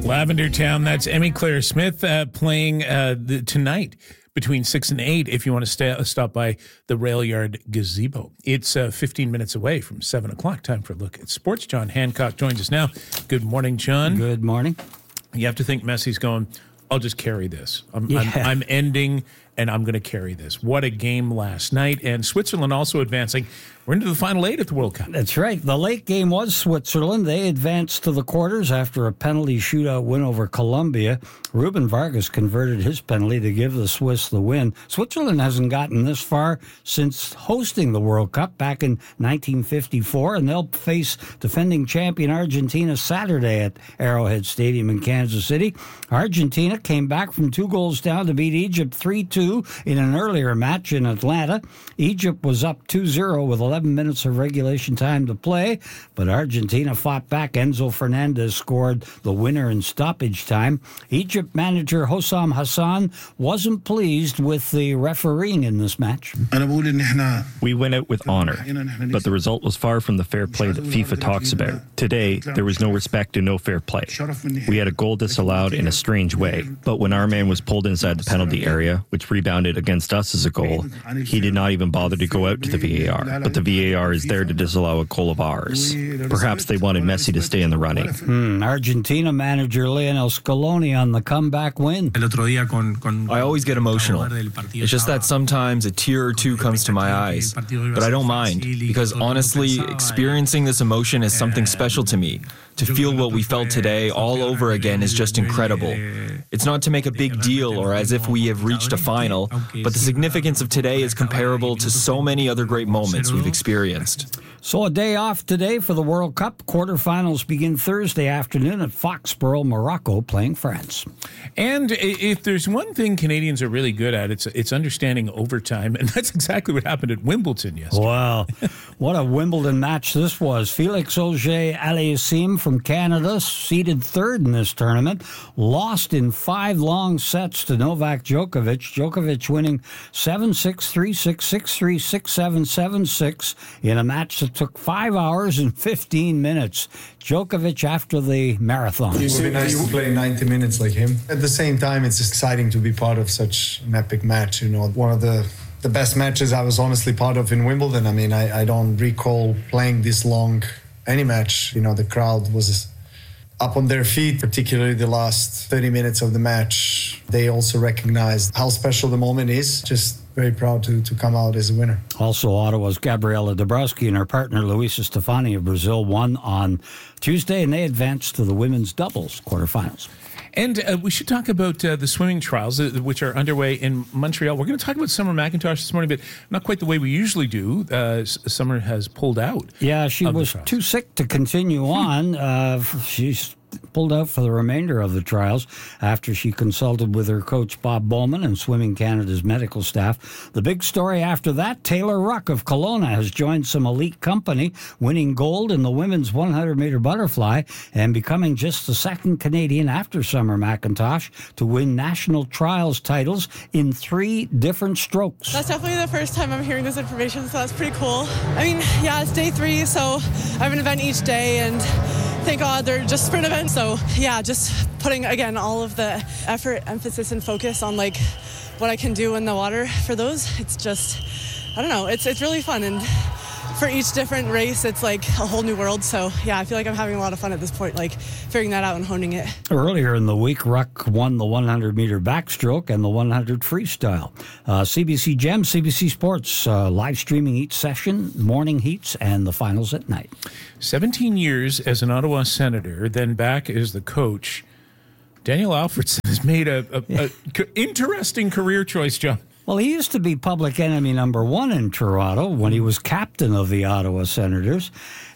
Lavender Town, that's Emmy Claire Smith playing tonight between 6 and 8 if you want to stop by the Rail Yard Gazebo. It's 15 minutes away from 7 o'clock. Time for a look at sports. John Hancock joins us now. Good morning, John. Good morning. You have to think Messi's going, I'll just carry this. I'm ending, and I'm going to carry this. What a game last night. And Switzerland also advancing. We're into the final 8 at the World Cup. That's right. The late game was Switzerland. They advanced to the quarters after a penalty shootout win over Colombia. Ruben Vargas converted his penalty to give the Swiss the win. Switzerland hasn't gotten this far since hosting the World Cup back in 1954, and they'll face defending champion Argentina Saturday at Arrowhead Stadium in Kansas City. Argentina came back from 2 goals down to beat Egypt 3-2 in an earlier match in Atlanta. Egypt was up 2-0 with 11 minutes of regulation time to play, but Argentina fought back. Enzo Fernandez scored the winner in stoppage time. Egypt manager Hossam Hassan wasn't pleased with the refereeing in this match. We went out with honor, but the result was far from the fair play that FIFA talks about. Today, there was no respect and no fair play. We had a goal disallowed in a strange way, but when our man was pulled inside the penalty area, which rebounded against us as a goal, he did not even bother to go out to the VAR. But the VAR is there to disallow a goal of ours. Perhaps they wanted Messi to stay in the running. Argentina manager Lionel Scaloni on the comeback win. I always get emotional. It's just that sometimes a tear or two comes to my eyes. But I don't mind, because honestly, experiencing this emotion is something special to me. To feel what we felt today all over again is just incredible. It's not to make a big deal or as if we have reached a final, but the significance of today is comparable to so many other great moments we've experienced. So a day off today for the World Cup. Quarterfinals begin Thursday afternoon at Foxborough, Morocco, playing France. And if there's one thing Canadians are really good at, it's understanding overtime, and that's exactly what happened at Wimbledon yesterday. Wow, what a Wimbledon match this was. Felix Auger-Aliassime from Canada, seeded third in this tournament, lost in 5 long sets to Novak Djokovic. Djokovic winning 7-6, 3-6, 6-3, 6-7, 7-6 in a match that took 5 hours and 15 minutes. Djokovic after the marathon. It would be nice to play 90 minutes like him. At the same time, it's exciting to be part of such an epic match. You know, one of the best matches I was honestly part of in Wimbledon. I mean, I don't recall playing this long any match. You know, the crowd was up on their feet, particularly the last 30 minutes of the match. They also recognized how special the moment is. Just very proud to come out as a winner. Also, Ottawa's Gabriela Dabrowski and her partner Luisa Stefani of Brazil won on Tuesday, and they advanced to the women's doubles quarterfinals. And we should talk about the swimming trials, which are underway in Montreal. We're going to talk about Summer McIntosh this morning, but not quite the way we usually do. Summer has pulled out. Yeah, she was too sick to continue on. She's pulled out for the remainder of the trials after she consulted with her coach Bob Bowman and Swimming Canada's medical staff. The big story after that, Taylor Ruck of Kelowna has joined some elite company, winning gold in the women's 100-meter butterfly and becoming just the second Canadian after Summer McIntosh to win national trials titles in 3 different strokes. That's definitely the first time I'm hearing this information, so that's pretty cool. I mean, yeah, it's day 3, so I have an event each day, and thank God they're just sprint events. So yeah, just putting, again, all of the effort, emphasis, and focus on like what I can do in the water for those. It's just, I don't know, it's really fun. And for each different race, it's like a whole new world. So yeah, I feel like I'm having a lot of fun at this point, like figuring that out and honing it. Earlier in the week, Ruck won the 100-meter backstroke and the 100 freestyle. CBC Gem, CBC Sports, live streaming each session, morning heats, and the finals at night. 17 years as an Ottawa Senator, then back as the coach. Daniel Alfredson has made a interesting career choice, John. Well, he used to be public enemy number 1 in Toronto when he was captain of the Ottawa Senators.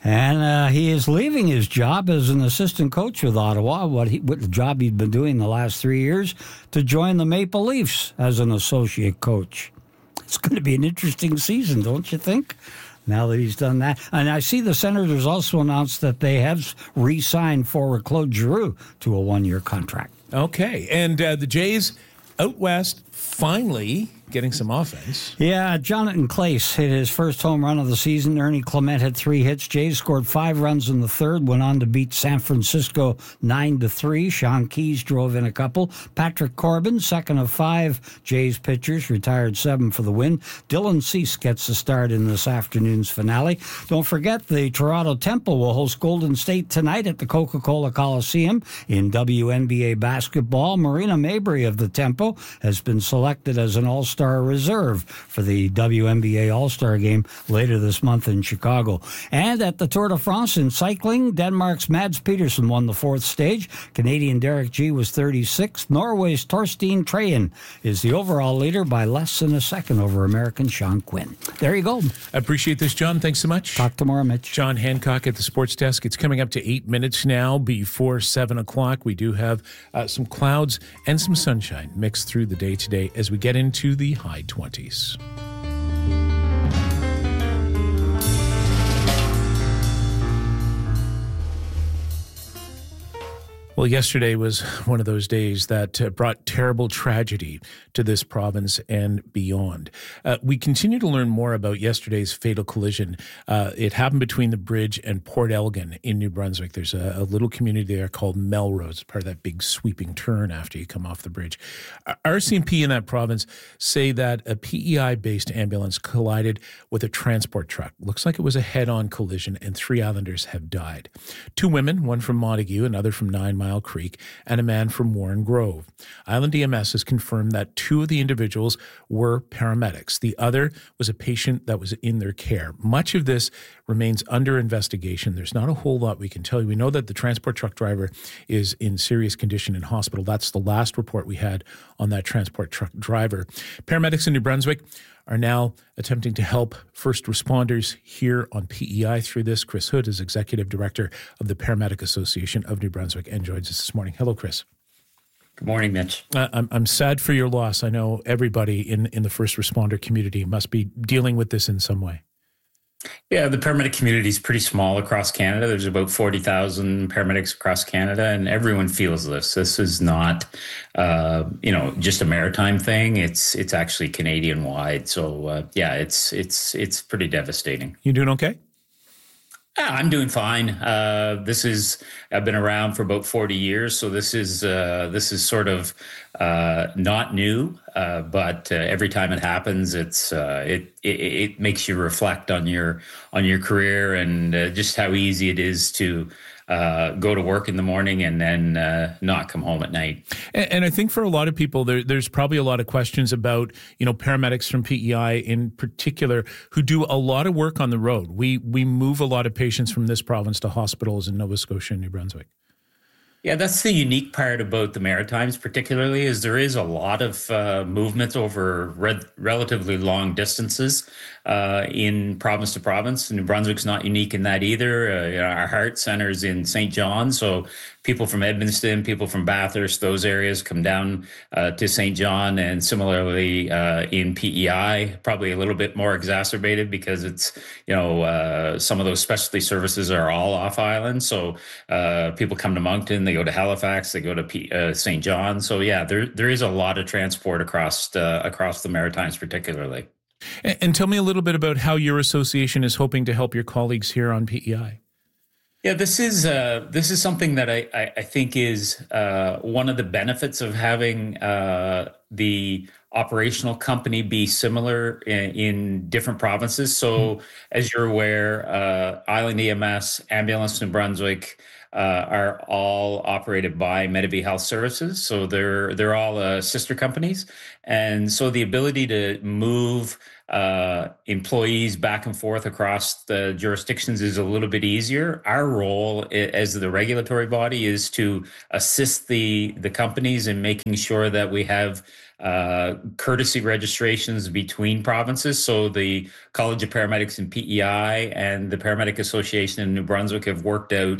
And he is leaving his job as an assistant coach with Ottawa, what the job he'd been doing the last 3 years, to join the Maple Leafs as an associate coach. It's going to be an interesting season, don't you think? Now that he's done that. And I see the Senators also announced that they have re-signed forward Claude Giroux to a 1-year contract. Okay. And the Jays out west finally getting some offense. Yeah, Jonathan Clace hit his first home run of the season. Ernie Clement had 3 hits. Jays scored 5 runs in the third, went on to beat San Francisco 9-3. Sean Keyes drove in a couple. Patrick Corbin, second of 5 Jays pitchers, retired 7 for the win. Dylan Cease gets the start in this afternoon's finale. Don't forget, the Toronto Temple will host Golden State tonight at the Coca-Cola Coliseum. In WNBA basketball, Marina Mabry of the Tempo has been selected as an All-Star reserve for the WNBA All-Star game later this month in Chicago. And at the Tour de France in cycling, Denmark's Mads Pedersen won the 4th stage. Canadian Derek G was 36th. Norway's Torstein Trayen is the overall leader by less than a second over American Sean Quinn. There you go. I appreciate this, John. Thanks so much. Talk tomorrow, Mitch. John Hancock at the Sports Desk. It's coming up to 8 minutes now before 7 o'clock. We do have some clouds and some sunshine mixed through the day today as we get into the high 20s. Well, yesterday was one of those days that brought terrible tragedy to this province and beyond. We continue to learn more about yesterday's fatal collision. It happened between the bridge and Port Elgin in New Brunswick. There's a little community there called Melrose, part of that big sweeping turn after you come off the bridge. RCMP in that province say that a PEI-based ambulance collided with a transport truck. Looks like it was a head-on collision, and 3 Islanders have died. 2 women, one from Montague, another from 9 Mile Creek, and a man from Warren Grove. Island EMS has confirmed that 2 of the individuals were paramedics. The other was a patient that was in their care. Much of this remains under investigation. There's not a whole lot we can tell you. We know that the transport truck driver is in serious condition in hospital. That's the last report we had on that transport truck driver. Paramedics in New Brunswick are now attempting to help first responders here on PEI through this. Chris Hood is Executive Director of the Paramedic Association of New Brunswick and joins us this morning. Hello, Chris. Good morning, Mitch. I'm sad for your loss. I know everybody in the first responder community must be dealing with this in some way. Yeah, the paramedic community is pretty small across Canada. There's about 40,000 paramedics across Canada, and everyone feels this. This is not, just a maritime thing. It's actually Canadian wide. So it's pretty devastating. You doing okay? Yeah, I'm doing fine. I've been around for about 40 years, so this is sort of not new. But every time it happens, it makes you reflect on your career and just how easy it is to go to work in the morning and then not come home at night. And I think for a lot of people, there's probably a lot of questions about, paramedics from PEI in particular who do a lot of work on the road. We move a lot of patients from this province to hospitals in Nova Scotia and New Brunswick. Yeah, that's the unique part about the Maritimes, particularly, is there is a lot of movement over relatively long distances in province to province. New Brunswick's not unique in that either. Our heart center's in St. John, so people from Edmundston, people from Bathurst, those areas come down to St. John, and similarly in PEI, probably a little bit more exacerbated because it's, some of those specialty services are all off island. So people come to Moncton, they go to Halifax, they go to St. John. So yeah, there is a lot of transport across the Maritimes particularly. And tell me a little bit about how your association is hoping to help your colleagues here on PEI. Yeah, this is something that I think is one of the benefits of having the operational company be similar in different provinces. So as you're aware, Island EMS, Ambulance New Brunswick are all operated by Medavie Health Services. So they're all sister companies. And so the ability to move employees back and forth across the jurisdictions is a little bit easier. Our role as the regulatory body is to assist the companies in making sure that we have courtesy registrations between provinces. So the College of Paramedics in PEI and the Paramedic Association in New Brunswick have worked out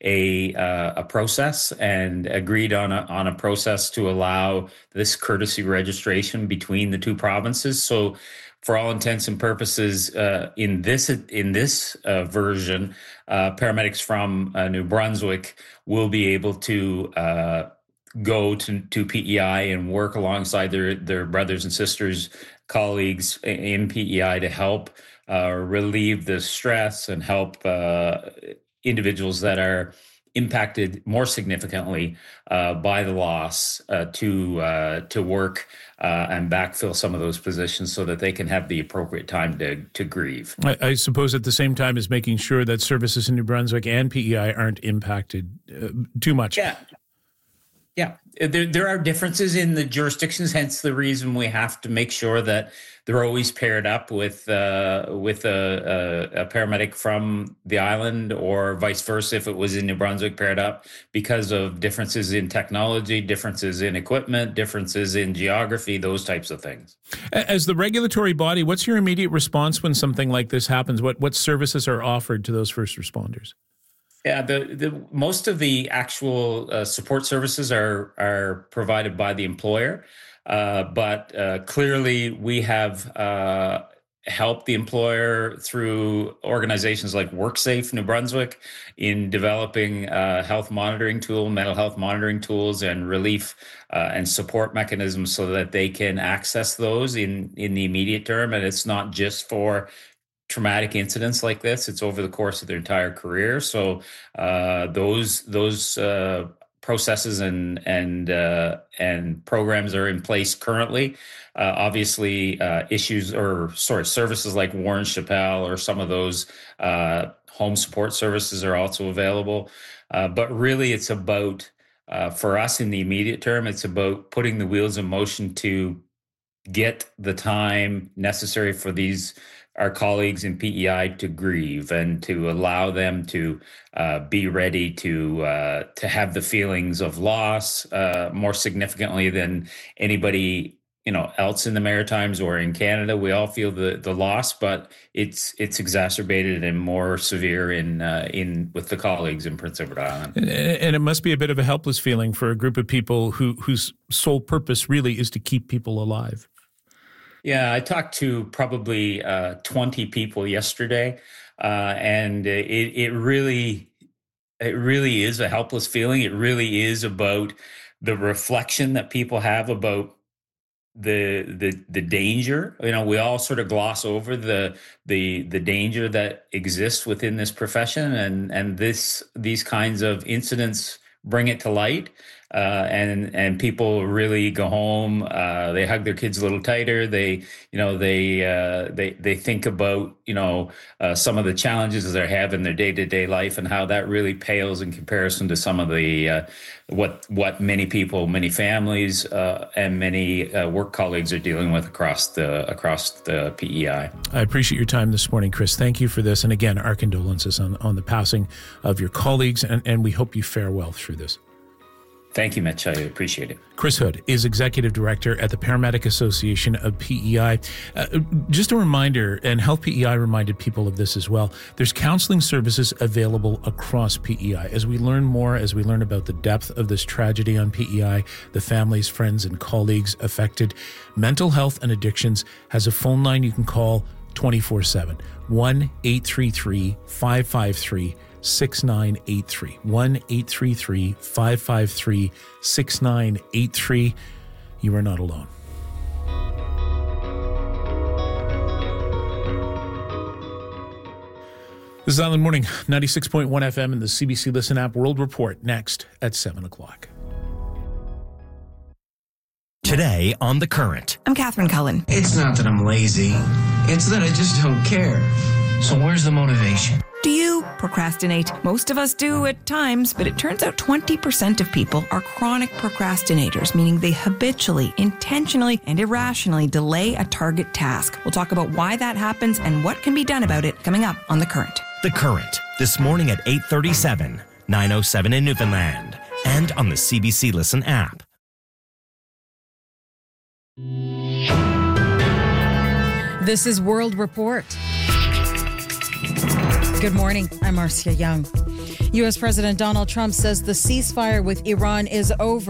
a process and agreed on a process to allow this courtesy registration between the two provinces. So for all intents and purposes, in this version, paramedics from New Brunswick will be able to go to PEI and work alongside their brothers and sisters, colleagues in PEI to help relieve the stress and help individuals that are impacted more significantly by the loss to work and backfill some of those positions so that they can have the appropriate time to grieve. I suppose at the same time as making sure that services in New Brunswick and PEI aren't impacted too much. Yeah. There are differences in the jurisdictions, hence the reason we have to make sure that they're always paired up with a paramedic from the island, or vice versa if it was in New Brunswick, paired up, because of differences in technology, differences in equipment, differences in geography, those types of things. As the regulatory body, what's your immediate response when something like this happens? What services are offered to those first responders? Yeah, the most of the actual support services are provided by the employer, but clearly we have helped the employer through organizations like WorkSafe New Brunswick in developing health monitoring tool, mental health monitoring tools, and relief and support mechanisms so that they can access those in the immediate term. And it's not just for traumatic incidents like this, it's over the course of their entire career. So those processes and programs are in place currently. Obviously, services like Warren Chappell or some of those home support services are also available. But really, it's about, for us in the immediate term, it's about putting the wheels in motion to get the time necessary for our colleagues in PEI to grieve and to allow them to be ready to have the feelings of loss more significantly than anybody else in the Maritimes or in Canada. We all feel the loss, but it's exacerbated and more severe in with the colleagues in Prince Edward Island. And it must be a bit of a helpless feeling for a group of people whose sole purpose really is to keep people alive. Yeah, I talked to probably 20 people yesterday, and it really is a helpless feeling. It really is about the reflection that people have about the danger. We all sort of gloss over the danger that exists within this profession, and these kinds of incidents bring it to light. And people really go home. They hug their kids a little tighter. They think about some of the challenges they have in their day-to-day life and how that really pales in comparison to some of the what many people, many families, and many work colleagues are dealing with across the PEI. I appreciate your time this morning, Chris. Thank you for this, and again, our condolences on the passing of your colleagues, and we hope you fare well through this. Thank you, Mitch. I appreciate it. Chris Hood is Executive Director at the Paramedic Association of PEI. Just a reminder, and Health PEI reminded people of this as well, there's counseling services available across PEI. As we learn more, as we learn about the depth of this tragedy on PEI, the families, friends, and colleagues affected, Mental Health and Addictions has a phone line you can call 24/7, 1-833-553-6983, 1-833-553-6983. You are not alone. This is Island Morning, 96.1 FM and the CBC Listen app. World Report next at 7 o'clock. Today on The Current. I'm Catherine Cullen. It's not that I'm lazy. It's that I just don't care. So where's the motivation? Do you procrastinate? Most of us do at times, but it turns out 20% of people are chronic procrastinators, meaning they habitually, intentionally, and irrationally delay a target task. We'll talk about why that happens and what can be done about it coming up on The Current. The Current, this morning at 8:37, 9:07 in Newfoundland, and on the CBC Listen app. This is World Report. Good morning. I'm Marcia Young. U.S. President Donald Trump says the ceasefire with Iran is over.